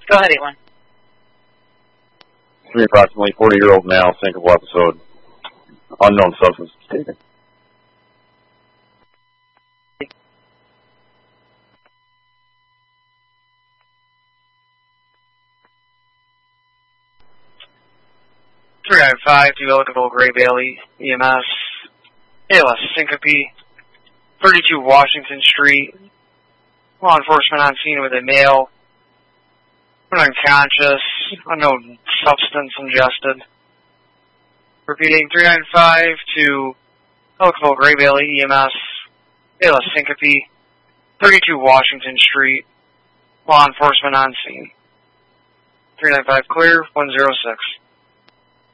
Go ahead, 8-1. Approximately 40-year-old male, syncopal episode. Unknown substance taken. .395 to Ellicottville Gray Bailey, EMS, ALS syncope, 32 Washington Street. Law enforcement on scene with a male, unconscious, unknown substance ingested. Repeating, 395 to Ellicottville Gray Bailey, EMS, ALS syncope, 32 Washington Street. Law enforcement on scene. 395 clear, 106.